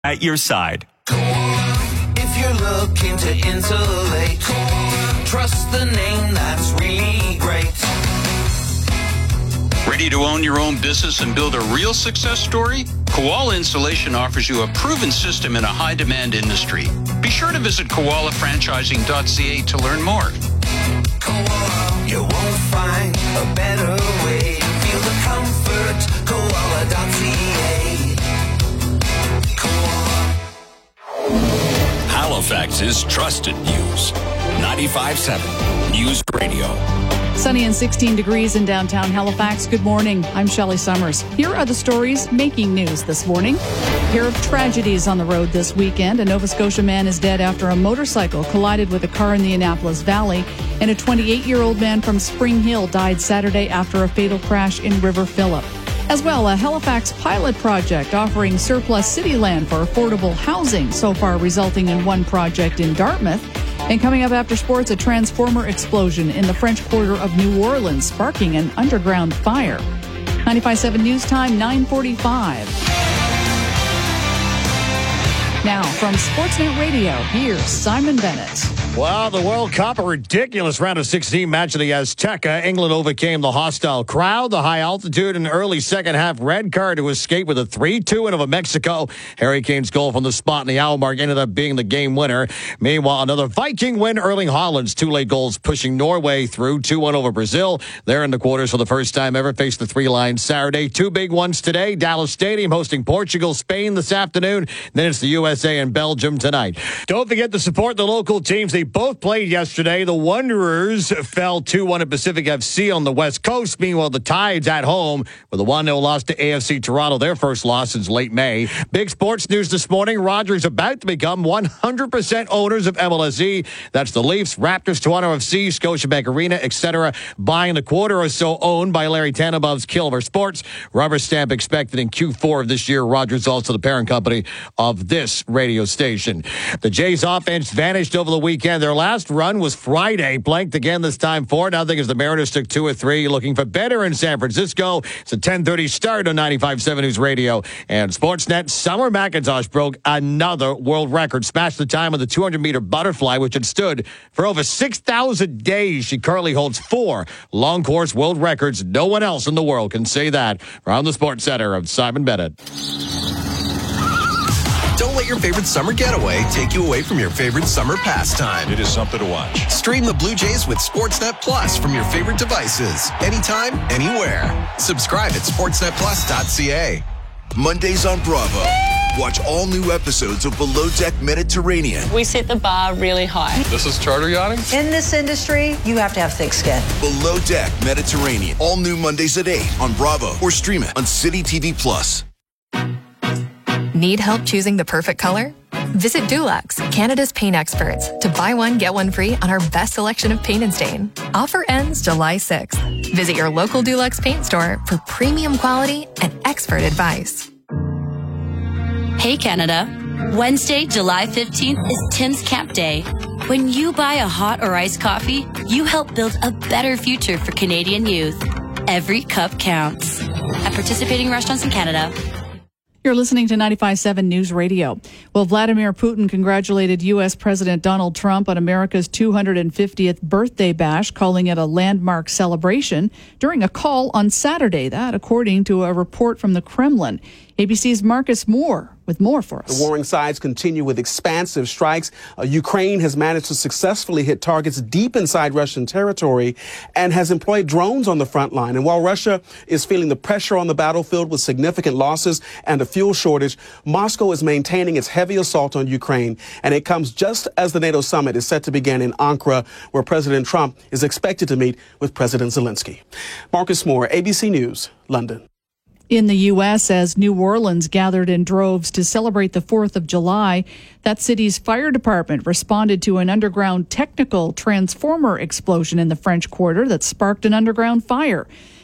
at your side. If you're looking to insulate, trust the name that's really great. Ready to own your own business and build a real success story? Koala Installation offers you a proven system in a high-demand industry. Be sure to visit koalafranchising.ca to learn more. Koala, you won't find a better way to feel the comfort. Koala.ca. Koala. Halifax's trusted news. 95.7 News Radio. Sunny and 16 degrees in downtown Halifax. Good morning. I'm Shelley Summers. Here are the stories making news this morning. A pair of tragedies on the road this weekend. A Nova Scotia man is dead after a motorcycle collided with a car in the Annapolis Valley. And a 28-year-old man from Spring Hill died Saturday after a fatal crash in River Phillip. As well, a Halifax pilot project offering surplus city land for affordable housing, so far resulting in one project in Dartmouth. And coming up after sports, a transformer explosion in the French Quarter of New Orleans, sparking an underground fire. 95.7 News Time, 9:45. Now, from Sportsnet Radio, here's Simon Bennett. Well, the World Cup, a ridiculous round of 16 match at the Azteca. England overcame the hostile crowd, the high altitude, and early second half red card to escape with a 3-2 win over Mexico. Harry Kane's goal from the spot in the hour mark ended up being the game winner. Meanwhile, another Viking win. Erling Haaland's two late goals pushing Norway through 2-1 over Brazil. They're in the quarters for the first time ever. Faced the three lines Saturday. Two big ones today. Dallas Stadium hosting Portugal, Spain this afternoon. Then it's the USA and Belgium tonight. Don't forget to support the local teams. They both played yesterday. The Wanderers fell 2-1 at Pacific FC on the West Coast. Meanwhile, the Tides at home with a 1-0 loss to AFC Toronto, their first loss since late May. Big sports news this morning. Rogers about to become 100% owners of MLSE. That's the Leafs, Raptors, Toronto FC, Scotiabank Arena, etc. Buying the quarter or so owned by Larry Tannenbaum's Kilmer Sports. Rubber stamp expected in Q4 of this year. Rogers also the parent company of this radio station. The Jays offense vanished over the weekend. Their last run was Friday. Blanked again this time 4-0 as the Mariners took 2 or 3. Looking for better in San Francisco. It's a 10:30 start on 95.7 News Radio and Sportsnet. Summer McIntosh broke another world record. Smashed the time of the 200-meter butterfly, which had stood for over 6,000 days. She currently holds 4 long course world records. No one else in the world can say that. Around the Sports Center of Simon Bennett. Don't let your favorite summer getaway take you away from your favorite summer pastime. It is something to watch. Stream the Blue Jays with Sportsnet Plus from your favorite devices. Anytime, anywhere. Subscribe at sportsnetplus.ca. Mondays on Bravo. Watch all new episodes of Below Deck Mediterranean. We set the bar really high. This is charter yachting? In this industry, you have to have thick skin. Below Deck Mediterranean. All new Mondays at 8 on Bravo or stream it on City TV Plus. Need help choosing the perfect color? Visit Dulux, Canada's paint experts, to buy one, get one free on our best selection of paint and stain. Offer ends July 6th. Visit your local Dulux paint store for premium quality and expert advice. Hey Canada, Wednesday, July 15th is Tim's Camp Day. When you buy a hot or iced coffee, you help build a better future for Canadian youth. Every cup counts. At participating restaurants in Canada. You're listening to 95.7 News Radio. Well, Vladimir Putin congratulated U.S. President Donald Trump on America's 250th birthday bash, calling it a landmark celebration during a call on Saturday. That, according to a report from the Kremlin. ABC's Marcus Moore with more for us. The warring sides continue with expansive strikes. Ukraine has managed to successfully hit targets deep inside Russian territory and has employed drones on the front line. And while Russia is feeling the pressure on the battlefield with significant losses and a fuel shortage, Moscow is maintaining its heavy assault on Ukraine. And it comes just as the NATO summit is set to begin in Ankara, where President Trump is expected to meet with President Zelensky. Marcus Moore, ABC News, London. In the U.S., as New Orleans gathered in droves to celebrate the 4th of July, that city's fire department responded to an underground technical transformer explosion in the French Quarter that sparked an underground fire.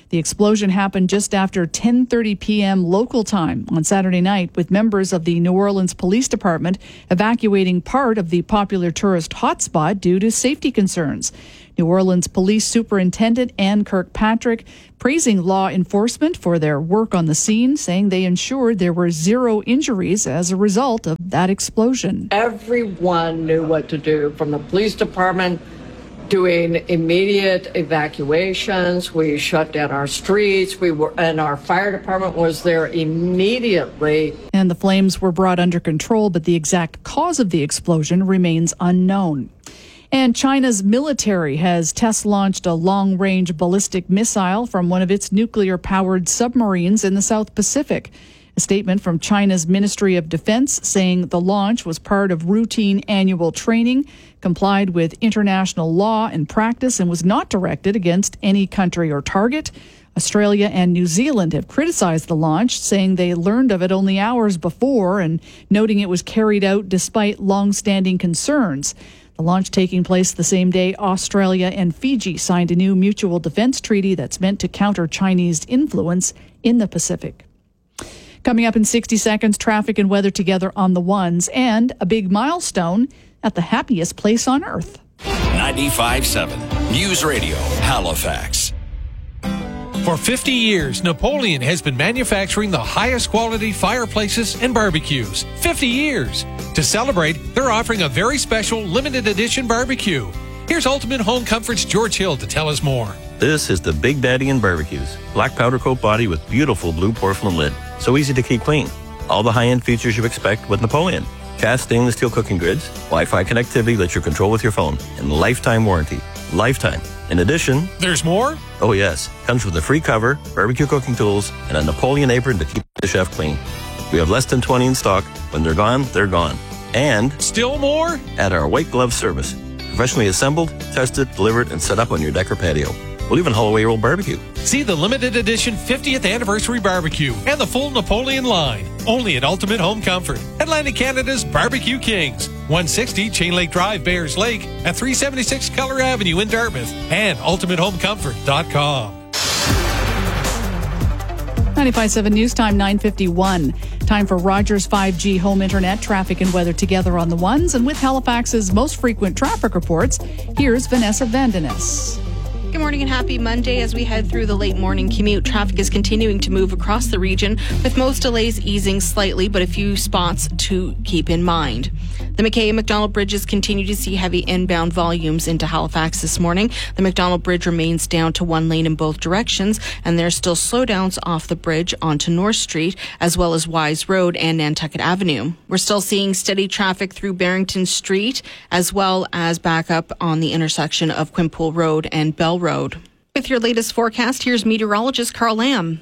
The explosion happened just after 10:30 p.m. local time on Saturday night, with members of the New Orleans Police Department evacuating part of the popular tourist hotspot due to safety concerns. New Orleans Police Superintendent Ann Kirkpatrick praising law enforcement for their work on the scene, saying they ensured there were 0 injuries as a result of that explosion. Everyone knew what to do, from the police department doing immediate evacuations. We shut down our streets. And our fire department was there immediately. And the flames were brought under control, but the exact cause of the explosion remains unknown. And China's military has test-launched a long-range ballistic missile from one of its nuclear-powered submarines in the South Pacific. A statement from China's Ministry of Defense saying the launch was part of routine annual training, complied with international law and practice, and was not directed against any country or target. Australia and New Zealand have criticized the launch, saying they learned of it only hours before and noting it was carried out despite long-standing concerns. The launch taking place the same day Australia and Fiji signed a new mutual defense treaty that's meant to counter Chinese influence in the Pacific. Coming up in 60 seconds, traffic and weather together on the ones, and a big milestone at the happiest place on earth. 95.7 News Radio, Halifax. For 50 years, Napoleon has been manufacturing the highest quality fireplaces and barbecues. 50 years. To celebrate, they're offering a very special limited edition barbecue. Here's Ultimate Home Comfort's George Hill to tell us more. This is the Big Daddy in Barbecues. Black powder coat body with beautiful blue porcelain lid. So easy to keep clean. All the high-end features you expect with Napoleon. Cast stainless steel cooking grids, Wi-Fi connectivity that you control with your phone, and lifetime warranty. Lifetime. In addition, there's more? Oh yes. Comes with a free cover, barbecue cooking tools, and a Napoleon apron to keep the chef clean. We have less than 20 in stock. When they're gone, they're gone. And still more? At our white glove service. Professionally assembled, tested, delivered, and set up on your deck or patio. We'll even haul away your old barbecue. See the limited edition 50th anniversary barbecue and the full Napoleon line. Only at Ultimate Home Comfort. Atlantic Canada's Barbecue Kings. 160 Chain Lake Drive, Bayers Lake, at 376 Keller Avenue in Dartmouth, and ultimatehomecomfort.com. 95.7 News Time, 9:51. Time for Rogers 5G home internet, traffic and weather together on the ones. And with Halifax's most frequent traffic reports, here's Vanessa Vandenis. Good morning and happy Monday. As we head through the late morning commute, traffic is continuing to move across the region, with most delays easing slightly, but a few spots to keep in mind. The McKay and McDonald bridges continue to see heavy inbound volumes into Halifax this morning. The McDonald Bridge remains down to one lane in both directions, and there's still slowdowns off the bridge onto North Street, as well as Wise Road and Nantucket Avenue. We're still seeing steady traffic through Barrington Street, as well as backup on the intersection of Quinpool Road and Bell Road. With your latest forecast, here's meteorologist Carl Lamb.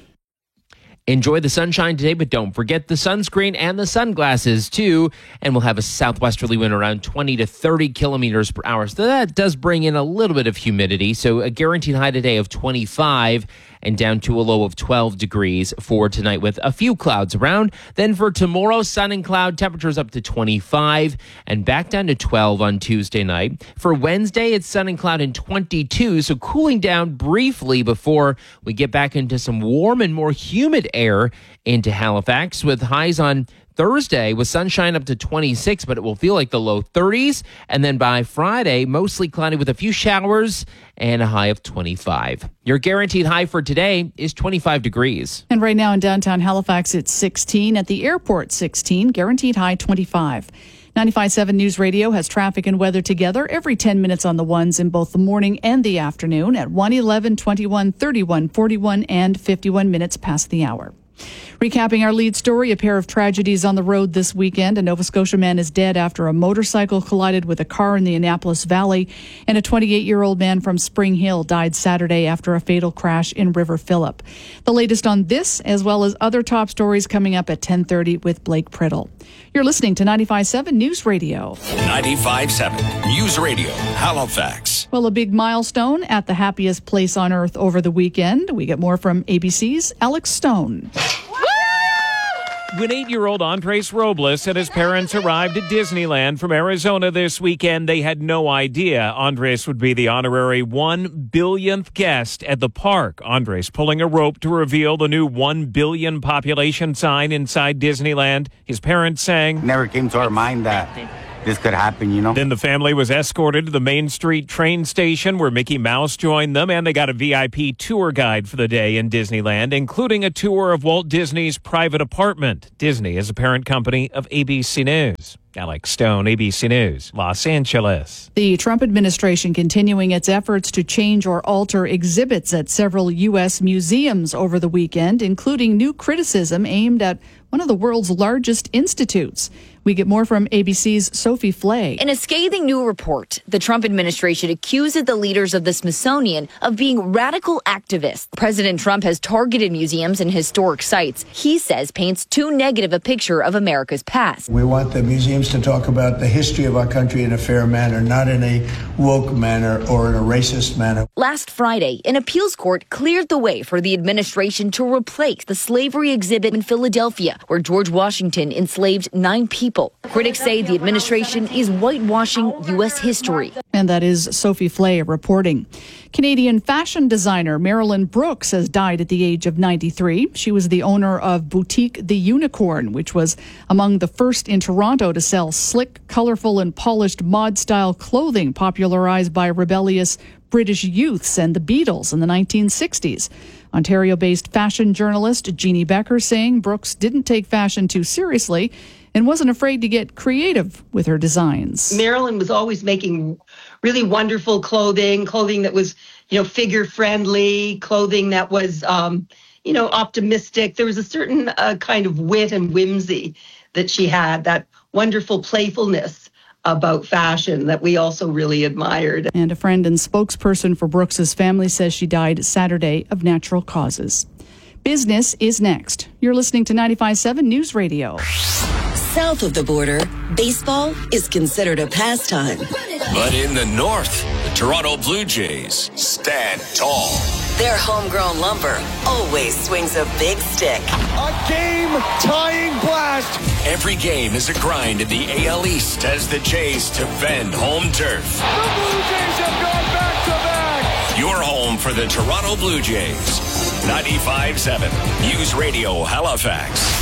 Enjoy the sunshine today, but don't forget the sunscreen and the sunglasses too. And we'll have a southwesterly wind around 20 to 30 kilometers per hour. So that does bring in a little bit of humidity. So a guaranteed high today of 25 and down to a low of 12 degrees for tonight with a few clouds around. Then for tomorrow, sun and cloud, temperatures up to 25 and back down to 12 on Tuesday night. For Wednesday, it's sun and cloud and 22, so cooling down briefly before we get back into some warm and more humid air into Halifax, with highs on Thursday with sunshine up to 26, but it will feel like the low 30s. And then by Friday, mostly cloudy with a few showers and a high of 25. Your guaranteed high for today is 25 degrees. And right now in downtown Halifax, it's 16. At the airport, 16. Guaranteed high, 25. 95.7 News Radio has traffic and weather together every 10 minutes on the ones in both the morning and the afternoon at 1, 11, 21, 31, 41, and 51 minutes past the hour. Recapping our lead story, a pair of tragedies on the road this weekend. A Nova Scotia man is dead after a motorcycle collided with a car in the Annapolis Valley, and a 28-year-old man from Spring Hill died Saturday after a fatal crash in River Phillip. The latest on this, as well as other top stories, coming up at 10:30 with Blake Priddle. You're listening to 95.7 News Radio. 95.7 News Radio, Halifax. Well, a big milestone at the happiest place on earth over the weekend. We get more from ABC's Alex Stone. When 8-year-old Andres Robles and his parents arrived at Disneyland from Arizona this weekend, they had no idea Andres would be the honorary 1 billionth guest at the park. Andres pulling a rope to reveal the new 1 billion population sign inside Disneyland. His parents saying, "Never came to our mind that this could happen, you know." Then the family was escorted to the Main Street train station where Mickey Mouse joined them, and they got a VIP tour guide for the day in Disneyland, including a tour of Walt Disney's private apartment. Disney is a parent company of ABC News. Alex Stone, ABC News, Los Angeles. The Trump administration continuing its efforts to change or alter exhibits at several U.S. museums over the weekend, including new criticism aimed at one of the world's largest institutes. We get more from ABC's Sophie Flay. In a scathing new report, the Trump administration accuses the leaders of the Smithsonian of being radical activists. President Trump has targeted museums and historic sites he says paints too negative a picture of America's past. We want the museums to talk about the history of our country in a fair manner, not in a woke manner or in a racist manner. Last Friday, an appeals court cleared the way for the administration to replace the slavery exhibit in Philadelphia, where George Washington enslaved 9 people. Critics say the administration is whitewashing U.S. history. And that is Sophie Flay reporting. Canadian fashion designer Marilyn Brooks has died at the age of 93. She was the owner of Boutique the Unicorn, which was among the first in Toronto to sell slick, colorful, and polished mod-style clothing popularized by rebellious British youths and the Beatles in the 1960s. Ontario-based fashion journalist Jeannie Becker saying Brooks didn't take fashion too seriously and wasn't afraid to get creative with her designs. Marilyn was always making really wonderful clothing that was, figure friendly, clothing that was, optimistic. There was a certain kind of wit and whimsy that she had, that wonderful playfulness about fashion that we also really admired. And a friend and spokesperson for Brooks's family says she died Saturday of natural causes. Business is next. You're listening to 95.7 News Radio. South of the border, baseball is considered a pastime. But in the north, the Toronto Blue Jays stand tall. Their homegrown lumber always swings a big stick. A game-tying blast. Every game is a grind in the AL East as the Jays defend home turf. The Blue Jays have gone back-to-back. Your home for the Toronto Blue Jays. 95.7 News Radio Halifax.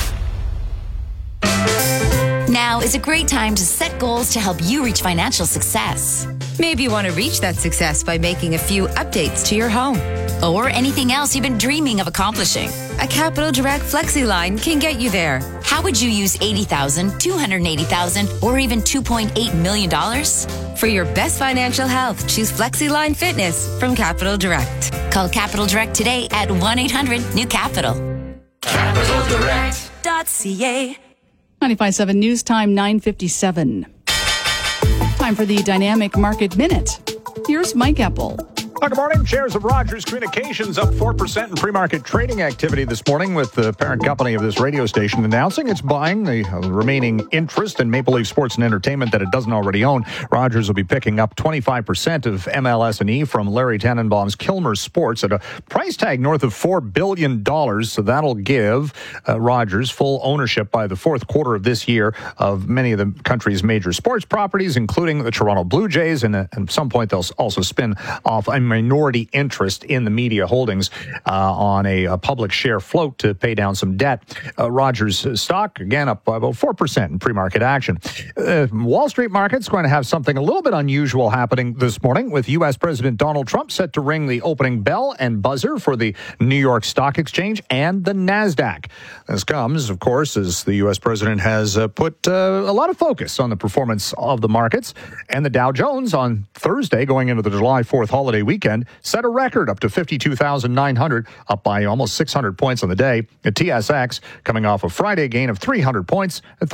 Now is a great time to set goals to help you reach financial success. Maybe you want to reach that success by making a few updates to your home. Or anything else you've been dreaming of accomplishing. A Capital Direct Flexi line can get you there. How would you use $80,000, $280,000, or even $2.8 million? For your best financial health, choose Flexi Line Fitness from Capital Direct. Call Capital Direct today at 1-800-NEW-CAPITAL. CapitalDirect.ca. 95.7 News Time, 9:57. Time for the Dynamic Market Minute. Here's Mike Epple. Good morning. Shares of Rogers Communications up 4% in pre-market trading activity this morning, with the parent company of this radio station announcing it's buying the remaining interest in Maple Leaf Sports and Entertainment that it doesn't already own. Rogers will be picking up 25% of MLS&E from Larry Tannenbaum's Kilmer Sports at a price tag north of $4 billion. So that'll give Rogers full ownership by the fourth quarter of this year of many of the country's major sports properties, including the Toronto Blue Jays. And at some point, they'll also spin off a minority interest in the media holdings on a public share float to pay down some debt. Rogers stock, again, up by about 4% in pre-market action. Wall Street market's going to have something a little bit unusual happening this morning, with U.S. President Donald Trump set to ring the opening bell and buzzer for the New York Stock Exchange and the NASDAQ. This comes, of course, as the U.S. president has put a lot of focus on the performance of the markets. And the Dow Jones on Thursday, going into the July 4th holiday weekend, set a record up to 52,900, up by almost 600 points on the day. The TSX coming off a Friday gain of 300 points at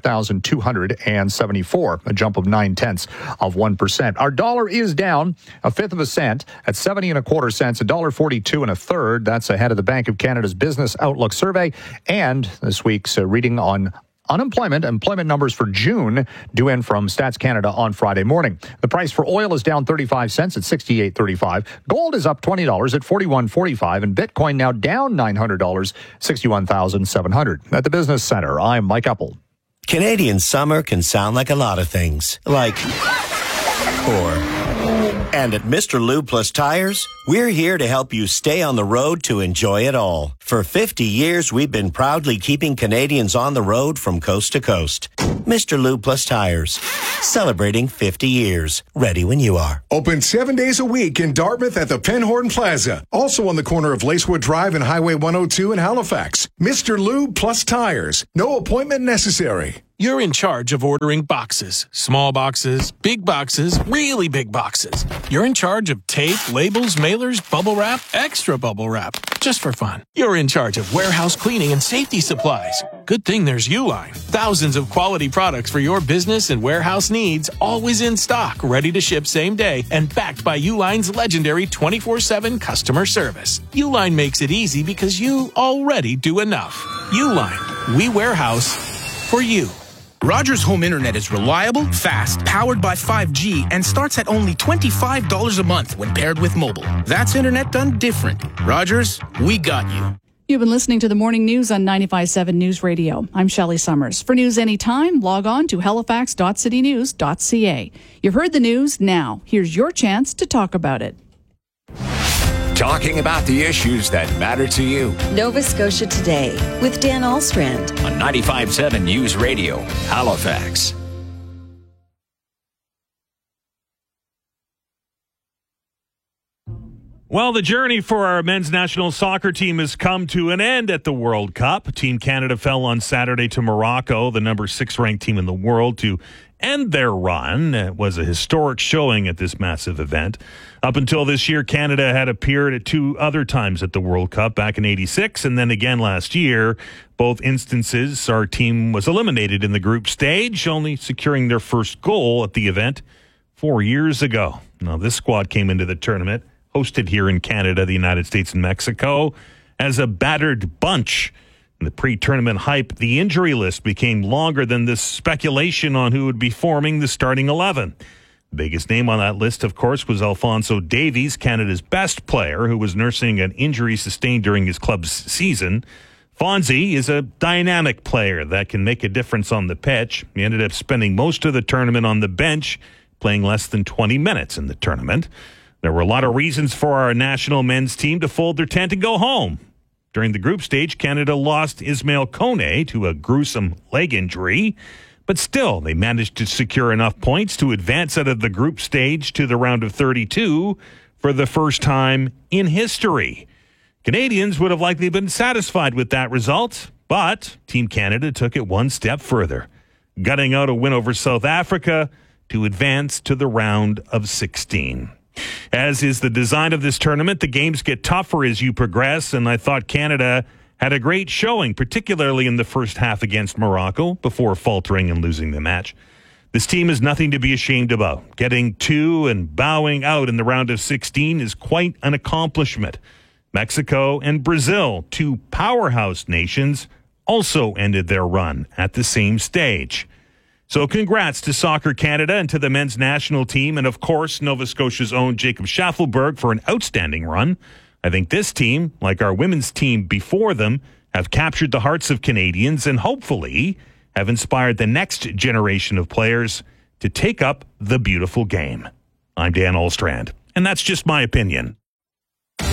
35,274, a jump of 0.9%. Our dollar is down a fifth of a cent at 70 1/4 cents, $1.42 1/3. That's ahead of the Bank of Canada's Business Outlook survey and this week's reading on employment numbers for June due in from Stats Canada on Friday morning. The price for oil is down 35 cents at $68.35. Gold is up $20 at $41.45, and Bitcoin now down $900, $61,700. At the Business Center, I'm Mike Uppel. Canadian summer can sound like a lot of things, like, and at Mr. Lube Plus Tires, we're here to help you stay on the road to enjoy it all. For 50 years, we've been proudly keeping Canadians on the road from coast to coast. Mr. Lube Plus Tires, celebrating 50 years. Ready when you are. Open 7 days a week in Dartmouth at the Penhorn Plaza. Also on the corner of Lacewood Drive and Highway 102 in Halifax. Mr. Lube Plus Tires. No appointment necessary. You're in charge of ordering boxes. Small boxes, big boxes, really big boxes. You're in charge of tape, labels, mailers, bubble wrap, extra bubble wrap. Just for fun. You're in charge of warehouse cleaning and safety supplies. Good thing there's Uline. Thousands of quality products for your business and warehouse needs, always in stock, ready to ship same day, and backed by Uline's legendary 24/7 customer service. Uline makes it easy because you already do enough. Uline. We warehouse for you. Rogers Home Internet is reliable, fast, powered by 5G, and starts at only $25 a month when paired with mobile. That's internet done different. Rogers, we got you. You've been listening to the morning news on 95.7 News Radio. I'm Shelley Summers. For news anytime, log on to halifax.citynews.ca. You've heard the news. Now, here's your chance to talk about it. Talking about the issues that matter to you. Nova Scotia Today with Dan Alstrand on 95.7 News Radio, Halifax. Well, the journey for our men's national soccer team has come to an end at the World Cup. Team Canada fell on Saturday to Morocco, the number 6 ranked team in the world, to end their run. It was a historic showing at this massive event. Up until this year, Canada had appeared at 2 other times at the World Cup, back in '86 and then again last year. Both instances, our team was eliminated in the group stage, only securing their first goal at the event 4 years ago. Now, this squad came into the tournament, hosted here in Canada, the United States, and Mexico, as a battered bunch. In the pre-tournament hype, the injury list became longer than the speculation on who would be forming the starting 11. The biggest name on that list, of course, was Alphonso Davies, Canada's best player, who was nursing an injury sustained during his club's season. Fonzie is a dynamic player that can make a difference on the pitch. He ended up spending most of the tournament on the bench, playing less than 20 minutes in the tournament. There were a lot of reasons for our national men's team to fold their tent and go home. During the group stage, Canada lost Ismail Kone to a gruesome leg injury, but still they managed to secure enough points to advance out of the group stage to the round of 32 for the first time in history. Canadians would have likely been satisfied with that result, but Team Canada took it one step further, gutting out a win over South Africa to advance to the round of 16. As is the design of this tournament, the games get tougher as you progress, and I thought Canada had a great showing, particularly in the first half against Morocco, before faltering and losing the match. This team is nothing to be ashamed about. Getting to and bowing out in the round of 16 is quite an accomplishment. Mexico and Brazil, 2 powerhouse nations, also ended their run at the same stage. So congrats to Soccer Canada and to the men's national team, and of course Nova Scotia's own Jacob Schaffelberg for an outstanding run. I think this team, like our women's team before them, have captured the hearts of Canadians and hopefully have inspired the next generation of players to take up the beautiful game. I'm Dan Alstrand, and that's just my opinion.